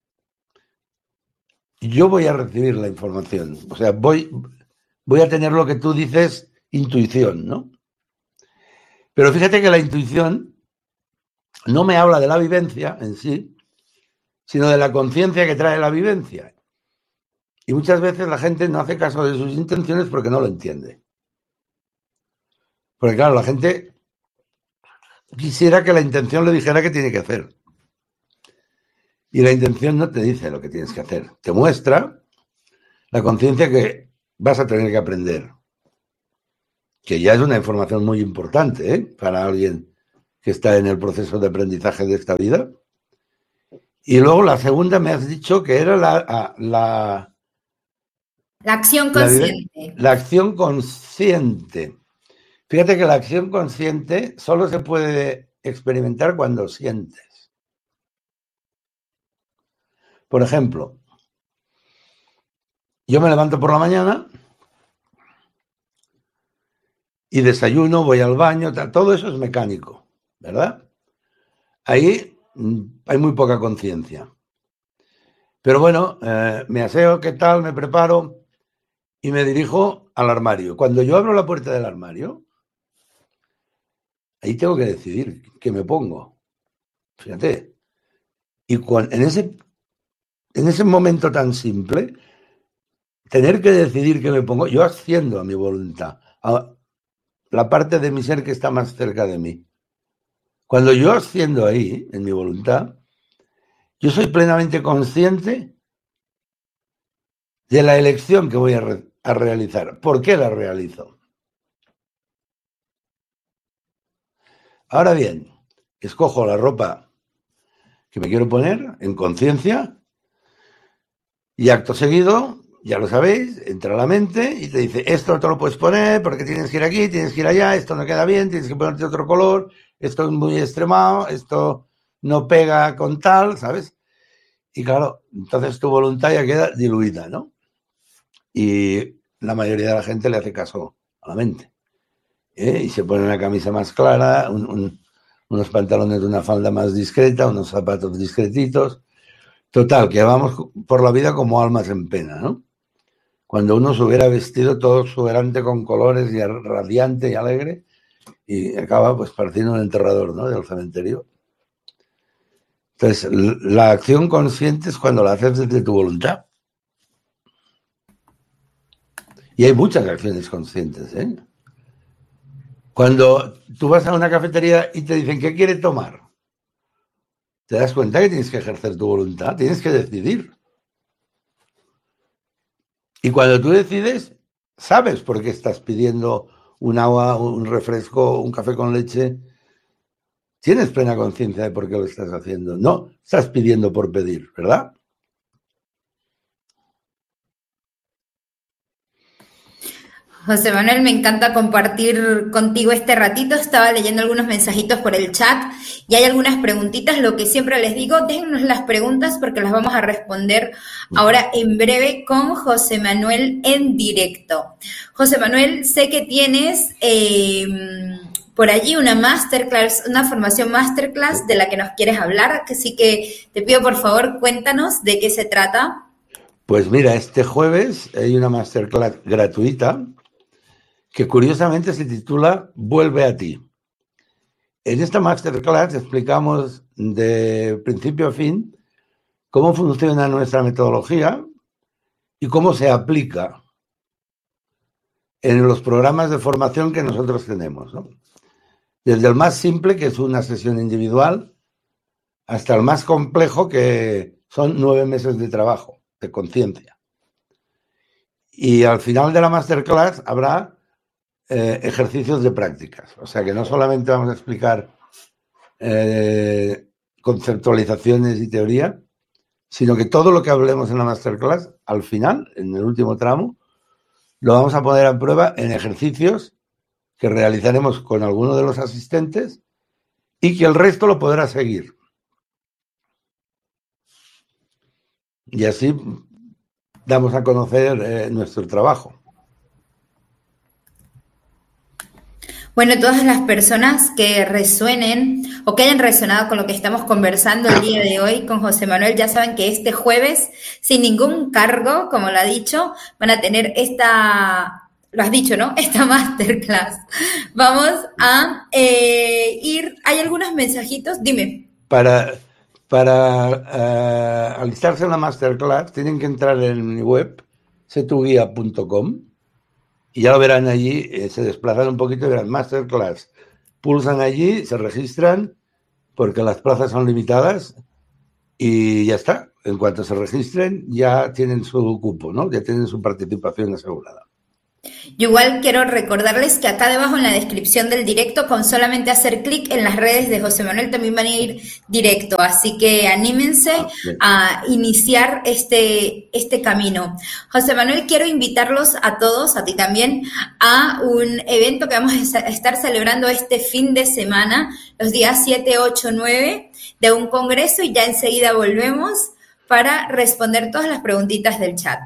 yo voy a recibir la información. O sea, voy, voy a tener lo que tú dices, intuición, ¿no? Pero fíjate que la intuición no me habla de la vivencia en sí, sino de la conciencia que trae la vivencia. Y muchas veces la gente no hace caso de sus intenciones porque no lo entiende. Porque claro, la gente quisiera que la intención le dijera qué tiene que hacer. Y la intención no te dice lo que tienes que hacer, te muestra la conciencia que vas a tener que aprender, que ya es una información muy importante, ¿eh? Para alguien que está en el proceso de aprendizaje de esta vida. Y luego la segunda me has dicho que era la... La, la acción consciente. La, la acción consciente. Fíjate que la acción consciente solo se puede experimentar cuando sientes. Por ejemplo, yo me levanto por la mañana y desayuno, voy al baño, todo eso es mecánico, ¿verdad? Ahí hay muy poca conciencia. Pero bueno, eh, me aseo, ¿qué tal? Me preparo y me dirijo al armario. Cuando yo abro la puerta del armario, ahí tengo que decidir qué me pongo. Fíjate. Y cuando, en ese... En ese momento tan simple, tener que decidir qué me pongo, yo asciendo a mi voluntad, a la parte de mi ser que está más cerca de mí. Cuando yo asciendo ahí, en mi voluntad, yo soy plenamente consciente de la elección que voy a, re- a realizar. ¿Por qué la realizo? Ahora bien, escojo la ropa que me quiero poner en conciencia. Y acto seguido, ya lo sabéis, entra a la mente y te dice, esto no te lo puedes poner porque tienes que ir aquí, tienes que ir allá, esto no queda bien, tienes que ponerte otro color, esto es muy extremado, esto no pega con tal, ¿sabes? Y claro, entonces tu voluntad ya queda diluida, ¿no? Y la mayoría de la gente le hace caso a la mente. ¿eh? Y se pone una camisa más clara, un, un, unos pantalones de una falda más discreta, unos zapatos discretitos. Total, que vamos por la vida como almas en pena, ¿no? Cuando uno se hubiera vestido todo exuberante con colores y radiante y alegre y acaba pues pareciendo un enterrador, ¿no? Del cementerio. Entonces, la acción consciente es cuando la haces desde tu voluntad. Y hay muchas acciones conscientes, ¿eh? Cuando tú vas a una cafetería y te dicen, ¿qué quieres tomar? Te das cuenta que tienes que ejercer tu voluntad, tienes que decidir. Y cuando tú decides, sabes por qué estás pidiendo un agua, un refresco, un café con leche. Tienes plena conciencia de por qué lo estás haciendo. No estás pidiendo por pedir, ¿verdad? José Manuel, me encanta compartir contigo este ratito. Estaba leyendo algunos mensajitos por el chat y hay algunas preguntitas. Lo que siempre les digo, déjennos las preguntas porque las vamos a responder ahora en breve con José Manuel en directo. José Manuel, sé que tienes eh, por allí una masterclass, una formación masterclass de la que nos quieres hablar, así que te pido por favor cuéntanos de qué se trata. Pues mira, este jueves hay una masterclass gratuita que curiosamente se titula Vuelve a ti. En esta masterclass explicamos de principio a fin cómo funciona nuestra metodología y cómo se aplica en los programas de formación que nosotros tenemos, ¿no? Desde el más simple, que es una sesión individual, hasta el más complejo, que son nueve meses de trabajo, de conciencia. Y al final de la masterclass habrá Eh, ejercicios de prácticas. O sea que no solamente vamos a explicar eh, conceptualizaciones y teoría, sino que todo lo que hablemos en la masterclass, al final, en el último tramo, lo vamos a poner a prueba en ejercicios que realizaremos con alguno de los asistentes y que el resto lo podrá seguir. Y así damos a conocer eh, nuestro trabajo. Bueno, todas las personas que resuenen o que hayan resonado con lo que estamos conversando el día de hoy con José Manuel, ya saben que este jueves, sin ningún cargo, como lo ha dicho, van a tener esta, lo has dicho, ¿no? Esta masterclass. Vamos a eh, ir, hay algunos mensajitos, dime. Para, para uh, alistarse en la masterclass tienen que entrar en mi web, sé tu guía punto com. Y ya lo verán allí, eh, se desplazan un poquito y verán masterclass. Pulsan allí, se registran, porque las plazas son limitadas. y ya está. En cuanto se registren, ya tienen su cupo, ¿no? Ya tienen su participación asegurada. Yo igual quiero recordarles que acá debajo en la descripción del directo, con solamente hacer clic en las redes de José Manuel, también van a ir directo. Así que anímense okay. a iniciar este, este camino. José Manuel, quiero invitarlos a todos, a ti también, a un evento que vamos a estar celebrando este fin de semana, los días siete, ocho, nueve, de un congreso, y ya enseguida volvemos para responder todas las preguntitas del chat.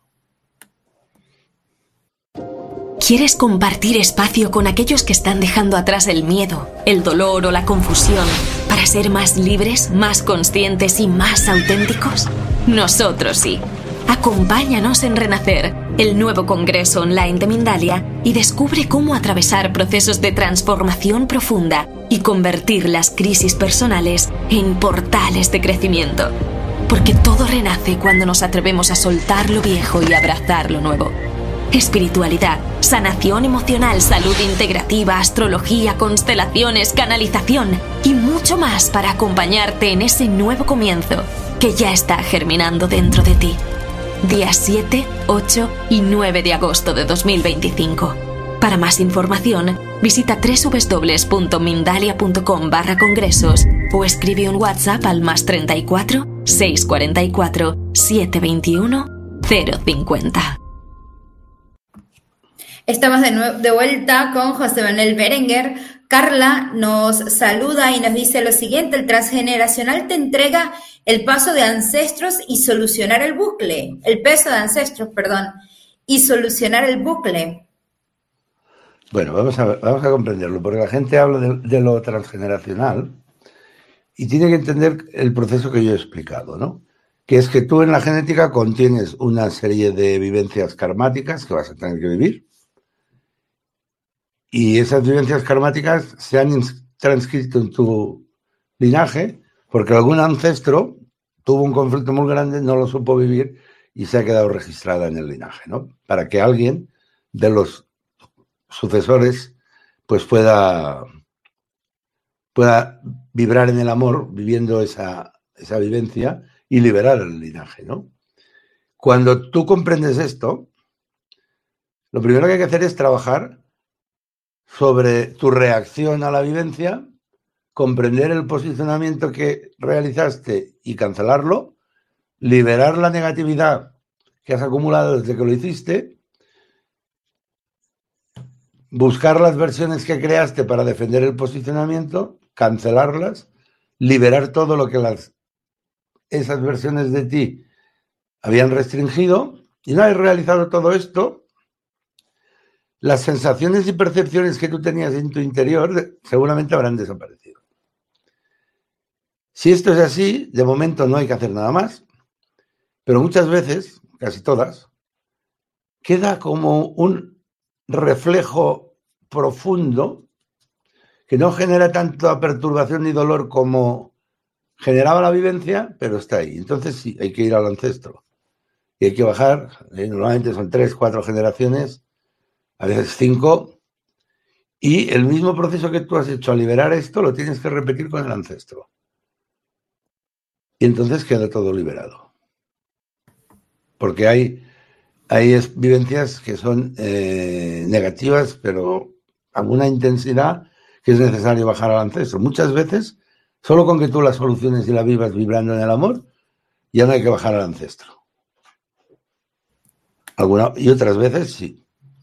¿Quieres compartir espacio con aquellos que están dejando atrás el miedo, el dolor o la confusión para ser más libres, más conscientes y más auténticos? Nosotros sí. Acompáñanos en Renacer, el nuevo congreso online de Mindalia, y descubre cómo atravesar procesos de transformación profunda y convertir las crisis personales en portales de crecimiento. Porque todo renace cuando nos atrevemos a soltar lo viejo y abrazar lo nuevo. Espiritualidad, sanación emocional, salud integrativa, astrología, constelaciones, canalización y mucho más para acompañarte en ese nuevo comienzo que ya está germinando dentro de ti. Días siete, ocho y nueve de agosto de dos mil veinticinco. Para más información, visita doble u doble u doble u punto mindalia punto com barra congresos o escribe un WhatsApp al más treinta y cuatro, seiscientos cuarenta y cuatro, setecientos veintiuno, cero cincuenta. Estamos de, nuevo, de vuelta con José Manuel Berenguer. Carla nos saluda y nos dice lo siguiente: el transgeneracional te entrega el paso de ancestros y solucionar el bucle, el peso de ancestros, perdón, y solucionar el bucle. Bueno, vamos a, vamos a comprenderlo, porque la gente habla de, de lo transgeneracional y tiene que entender el proceso que yo he explicado, ¿no? Que es que tú en la genética contienes una serie de vivencias karmáticas que vas a tener que vivir. Y esas vivencias karmáticas se han transcrito en tu linaje porque algún ancestro tuvo un conflicto muy grande, no lo supo vivir y se ha quedado registrada en el linaje, ¿no? Para que alguien de los sucesores pues pueda, pueda vibrar en el amor viviendo esa, esa vivencia y liberar el linaje, ¿no? Cuando tú comprendes esto, lo primero que hay que hacer es trabajar sobre tu reacción a la vivencia, comprender el posicionamiento que realizaste y cancelarlo, liberar la negatividad que has acumulado desde que lo hiciste, buscar las versiones que creaste para defender el posicionamiento, cancelarlas, liberar todo lo que las, esas versiones de ti habían restringido, y una vez realizado todo esto, las sensaciones y percepciones que tú tenías en tu interior seguramente habrán desaparecido. Si esto es así, de momento no hay que hacer nada más, pero muchas veces, casi todas, queda como un reflejo profundo que no genera tanta perturbación ni dolor como generaba la vivencia, pero está ahí. Entonces sí, hay que ir al ancestro y hay que bajar, ¿eh? Normalmente son tres, cuatro generaciones, a veces cinco, y el mismo proceso que tú has hecho a liberar esto lo tienes que repetir con el ancestro. Y entonces queda todo liberado. Porque hay, hay vivencias que son eh, negativas, pero a una intensidad que es necesario bajar al ancestro. Muchas veces, solo con que tú las soluciones y la vivas vibrando en el amor, ya no hay que bajar al ancestro. Alguna, y otras veces sí.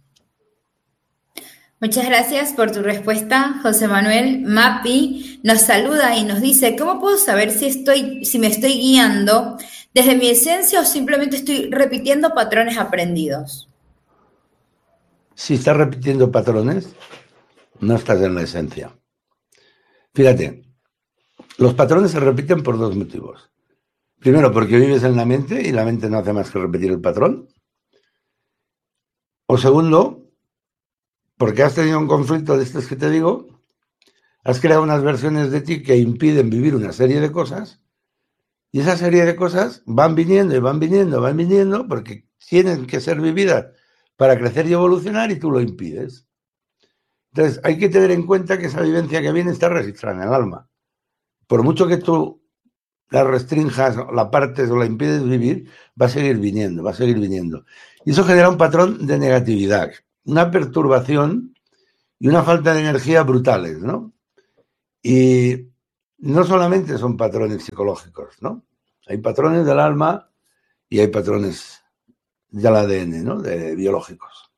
Muchas gracias por tu respuesta, José Manuel. Mapi nos saluda y nos dice: ¿cómo puedo saber si estoy, si me estoy guiando desde mi esencia o simplemente estoy repitiendo patrones aprendidos? Si estás repitiendo patrones, no estás en la esencia. Fíjate, los patrones se repiten por dos motivos. Primero, porque vives en la mente y la mente no hace más que repetir el patrón. O segundo, porque has tenido un conflicto de estos que te digo, has creado unas versiones de ti que impiden vivir una serie de cosas, y esa serie de cosas van viniendo y van viniendo, van viniendo, porque tienen que ser vividas para crecer y evolucionar, y tú lo impides. Entonces, hay que tener en cuenta que esa vivencia que viene está registrada en el alma. Por mucho que tú la restrinjas, la partes o la impides vivir, va a seguir viniendo, va a seguir viniendo. Y eso genera un patrón de negatividad, una perturbación y una falta de energía brutales, ¿no? Y no solamente son patrones psicológicos, ¿no? Hay patrones del alma y hay patrones del A D N, ¿no? De biológicos.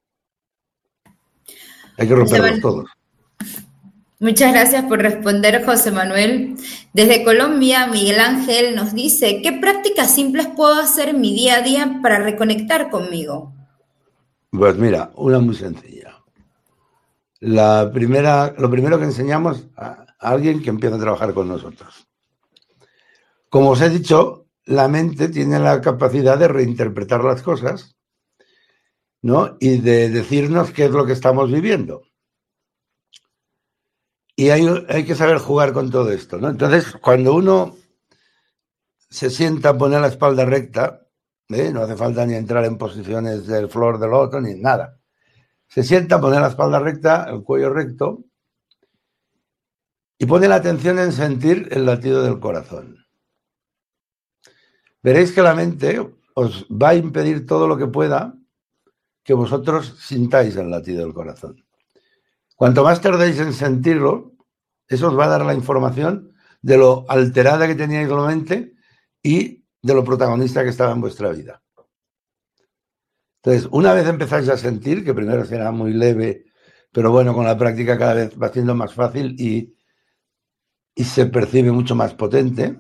Hay que romperlos todos. Muchas gracias por responder, José Manuel. Desde Colombia, Miguel Ángel nos dice, ¿qué prácticas simples puedo hacer en mi día a día para reconectar conmigo? Pues mira, una muy sencilla. La primera, lo primero que enseñamos a alguien que empieza a trabajar con nosotros. Como os he dicho, la mente tiene la capacidad de reinterpretar las cosas, ¿no? Y de decirnos qué es lo que estamos viviendo. Y hay, hay que saber jugar con todo esto, ¿no? Entonces, cuando uno se sienta a poner la espalda recta, ¿eh? No hace falta ni entrar en posiciones del flor del loto ni nada. Se sienta a poner la espalda recta, el cuello recto, y pone la atención en sentir el latido del corazón. Veréis que la mente os va a impedir todo lo que pueda que vosotros sintáis el latido del corazón. Cuanto más tardéis en sentirlo, eso os va a dar la información de lo alterada que teníais la mente y de lo protagonista que estaba en vuestra vida. Entonces, una vez empezáis a sentir, que primero será muy leve, pero bueno, con la práctica cada vez va siendo más fácil y, y se percibe mucho más potente,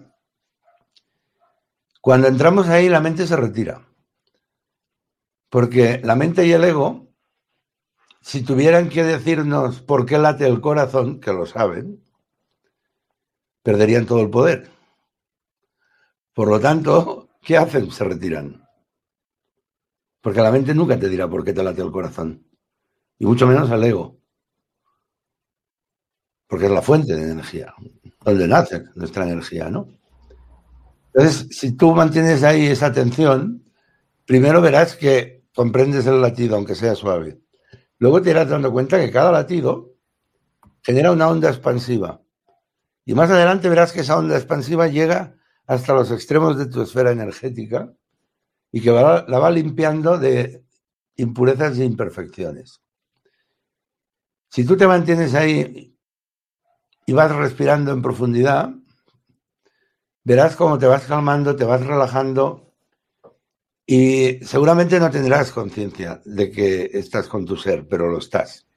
cuando entramos ahí la mente se retira. Porque la mente y el ego, si tuvieran que decirnos por qué late el corazón, que lo saben, perderían todo el poder. Por lo tanto, ¿qué hacen? Se retiran. Porque la mente nunca te dirá por qué te late el corazón. Y mucho menos el ego. Porque es la fuente de energía, donde nace nuestra energía, ¿no? Entonces, si tú mantienes ahí esa atención, primero verás que comprendes el latido, aunque sea suave. Luego te irás dando cuenta que cada latido genera una onda expansiva. Y más adelante verás que esa onda expansiva llega hasta los extremos de tu esfera energética y que va, la va limpiando de impurezas e imperfecciones. Si tú te mantienes ahí y vas respirando en profundidad, verás cómo te vas calmando, te vas relajando y seguramente no tendrás conciencia de que estás con tu ser, pero lo estás.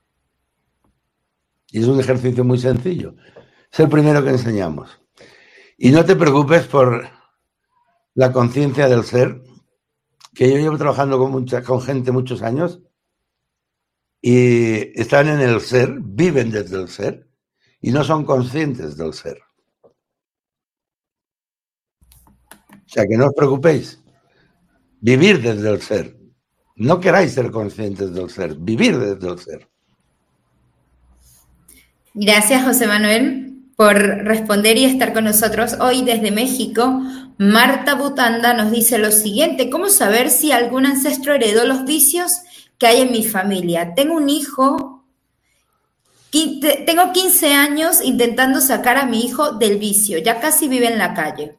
Y es un ejercicio muy sencillo. Es el primero que enseñamos. Y no te preocupes por la conciencia del ser, que yo llevo trabajando con, mucha, con gente muchos años y están en el ser, viven desde el ser y no son conscientes del ser. O sea, que no os preocupéis. Vivir desde el ser. No queráis ser conscientes del ser. Vivir desde el ser. Gracias, José Manuel, por responder y estar con nosotros hoy desde México. Marta Butanda nos dice lo siguiente: ¿cómo saber si algún ancestro heredó los vicios que hay en mi familia? Tengo un hijo, tengo quince años intentando sacar a mi hijo del vicio, ya casi vive en la calle.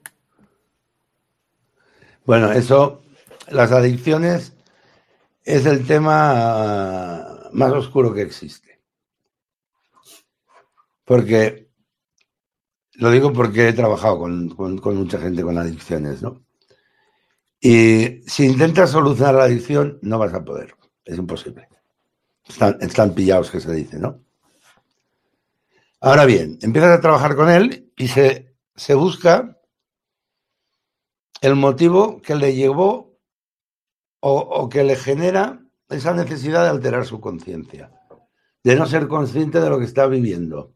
Bueno, eso, las adicciones es el tema más oscuro que existe. Porque, lo digo porque he trabajado con, con, con mucha gente con adicciones, ¿no? Y si intentas solucionar la adicción, no vas a poder. Es imposible. Están, están pillados, que se dice, ¿no? Ahora bien, empiezas a trabajar con él y se, se busca el motivo que le llevó o, o que le genera esa necesidad de alterar su conciencia, de no ser consciente de lo que está viviendo.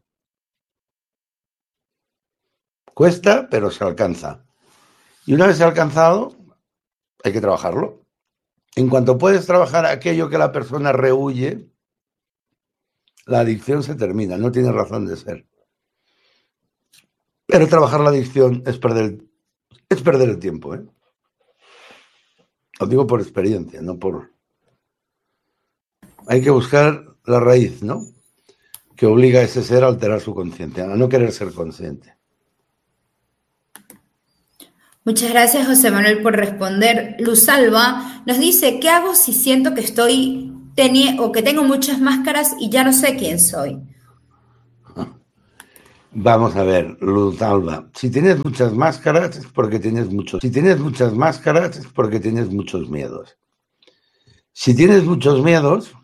Cuesta, pero se alcanza. Y una vez alcanzado, hay que trabajarlo. En cuanto puedes trabajar aquello que la persona rehúye, la adicción se termina, no tiene razón de ser. Pero trabajar la adicción es perder, es perder el tiempo, ¿eh? Lo digo por experiencia, no por... Hay que buscar la raíz, ¿no? Que obliga a ese ser a alterar su conciencia, a no querer ser consciente. Muchas gracias, José Manuel, por responder. Luz Alba nos dice, ¿qué hago si siento que estoy teni- o que tengo muchas máscaras y ya no sé quién soy? Vamos a ver, Luz Alba, si tienes muchas máscaras es porque tienes muchos. Si tienes muchas máscaras es porque tienes muchos miedos. Si tienes muchos miedos,